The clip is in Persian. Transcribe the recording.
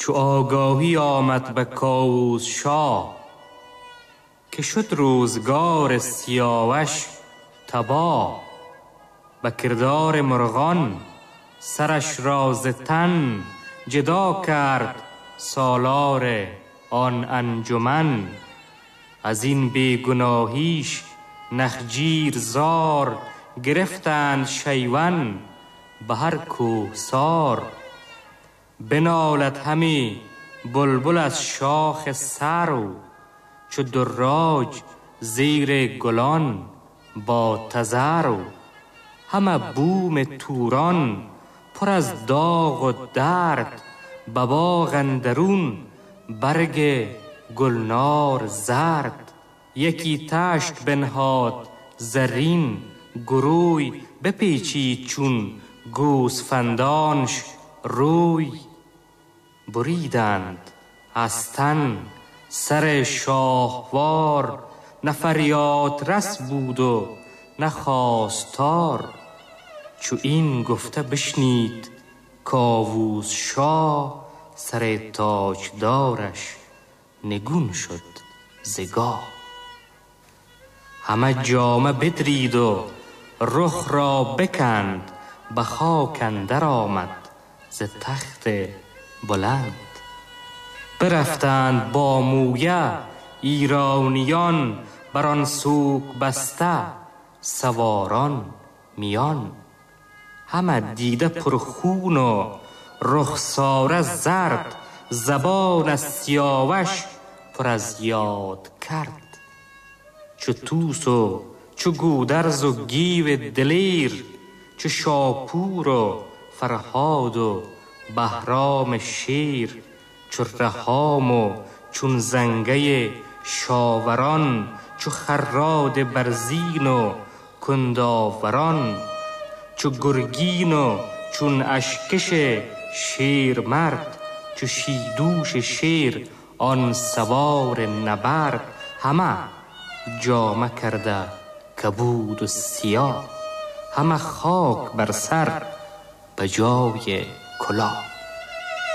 چو آگاهی آمد به کاووس شاه، که شد روزگار سیاوش تباه. به کردار مرغان سرش را ز تن جدا کرد سالار آن انجمن. از این بیگناهیش نخجیر زار، گرفتند شیون به هر کوهسار. بنالد همی بلبل از شاخ سرو، چو دراج زیر گلان با تذرو. همه بوم توران پر از داغ و درد، به باغ اندرون برگ گلنار زرد. یکی تشت بنهاد زرین گروی، بپیچید چون گوسفندانش روی. بریدند از تن سر شاهوار، نه فریاد رس بود و نه خواستار. چو این گفته بشنید کاووس شاه، سر تاجدارش نگون شد ز گاه. همه جامه بدرید و رخ را بکند، به خاک اندر آمد ز تخت بلند. برفتند با مویه ایرانیان، بر آن سوک بسته سواران میان. همه دیده پرخون و رخساره زرد، زبان از سیاوش پر از یاد کرد. چو طوس و چو گودرز و گیو دلیر، چو شاپور و فرهاد و بهرام شیر. چو رهام و چون زنگه شاوران، چو خراد برزین و کنداوران. چو گرگین و چون اشکش شیرمرد، چو شیدوش شیر آن سوار نبرد. همه جامه کرده کبود و سیاه، همه خاک بر سر به جای کلاه.